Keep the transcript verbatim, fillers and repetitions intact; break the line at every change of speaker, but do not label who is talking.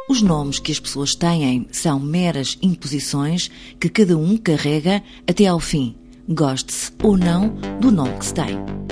Os nomes que as pessoas têm são meras imposições que cada um carrega até ao fim, goste-se ou não do nome que se tem.